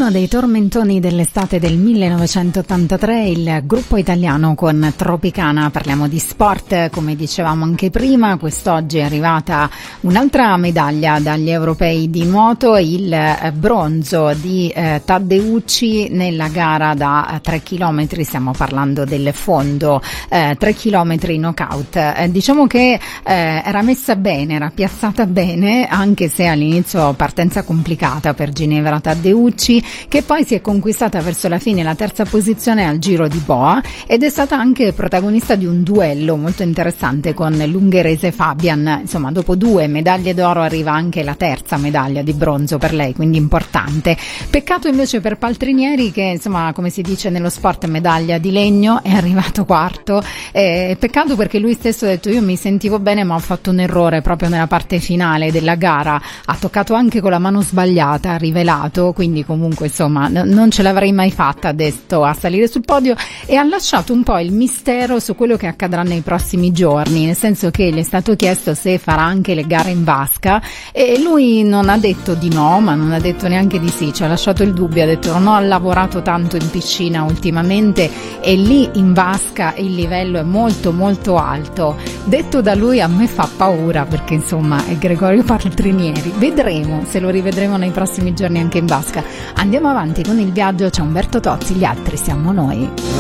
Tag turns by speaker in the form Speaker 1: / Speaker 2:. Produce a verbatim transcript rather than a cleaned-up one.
Speaker 1: Uno dei tormentoni dell'estate del millenovecentottantatré, il gruppo italiano con Tropicana. Parliamo di sport, come dicevamo anche prima. Quest'oggi è arrivata un'altra medaglia dagli europei di nuoto, il bronzo di eh, Taddeucci nella gara da tre chilometri. Stiamo parlando del fondo, eh, tre chilometri knockout. Eh, diciamo che eh, era messa bene, era piazzata bene, anche se all'inizio partenza complicata per Ginevra Taddeucci, che poi si è conquistata verso la fine la terza posizione al Giro di Boa ed è stata anche protagonista di un duello molto interessante con l'ungherese Fabian. Insomma, dopo due medaglie d'oro arriva anche la terza medaglia di bronzo per lei, quindi importante. Peccato invece per Paltrinieri che, insomma, come si dice nello sport, medaglia di legno, è arrivato quarto. Eh, peccato perché lui stesso ha detto: io mi sentivo bene ma ho fatto un errore proprio nella parte finale della gara, ha toccato anche con la mano sbagliata, ha rivelato, quindi comunque insomma n- non ce l'avrei mai fatta, ha detto, a salire sul podio, e ha lasciato un po' il mistero su quello che accadrà nei prossimi giorni, nel senso che gli è stato chiesto se farà anche le gare in vasca e lui non ha detto di no, ma non ha detto neanche di sì, ci ha lasciato il dubbio, ha detto: non ho lavorato tanto in piscina ultimamente e lì in vasca il livello è molto molto alto. Detto da lui a me fa paura, perché insomma è Gregorio Paltrinieri, vedremo se lo rivedremo nei prossimi giorni anche in vasca. Andiamo avanti con il viaggio, c'è Umberto Tozzi, gli altri siamo noi.